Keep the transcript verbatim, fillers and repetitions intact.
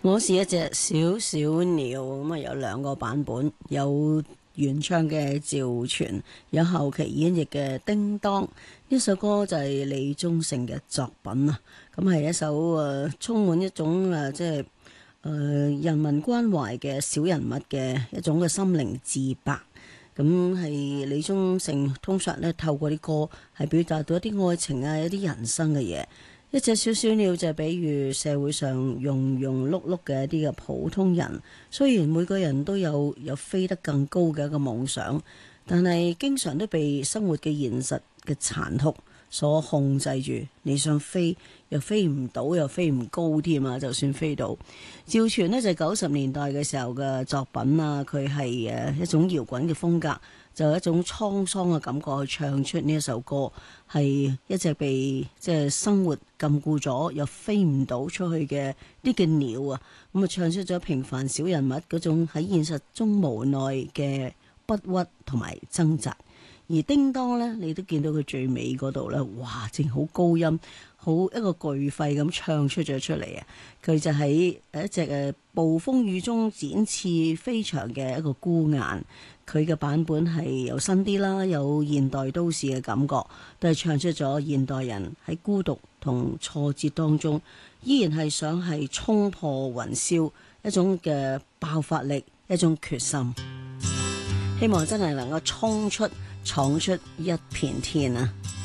我是一隻小小鳥，咁啊有兩個版本，有原唱嘅趙傳，有後期演繹嘅叮當。呢首歌就係李宗盛嘅作品啊，咁係一首誒、呃、充滿一種誒即係誒人民關懷嘅小人物嘅一種嘅心靈自白。咁係李宗盛通常咧透過啲歌係表達到一啲愛情啊，一啲人生嘅嘢。一隻小小鳥就比喻社會上庸庸碌碌嘅一啲嘅普通人，雖然每個人都有有飛得更高嘅一個夢想，但係經常都被生活嘅現實嘅殘酷所控制住。你想飛又飛唔到，又飛唔高添啊！就算飛到，趙傳呢就係九十年代嘅時候嘅作品啊，佢係誒一種搖滾嘅風格。就有一種滄桑嘅感覺去唱出呢一首歌，係一隻被即係生活禁錮咗又飛唔到出去嘅啲嘅鳥啊，咁啊唱出咗平凡小人物嗰種喺現實中無奈嘅不屈同埋掙扎。而叮當呢，你都見到佢最尾嗰度呢，哇，正好高音，好一個巨肺咁唱出咗出嚟啊！佢就喺一隻誒暴風雨中展翅飛翔嘅一個孤雁。佢嘅版本係有新啲啦，有現代都市嘅感覺，都係唱出咗現代人喺孤獨同挫折當中，依然係想係衝破雲霄一種嘅爆發力，一種決心，希望真係能夠衝出闖出一片天啊！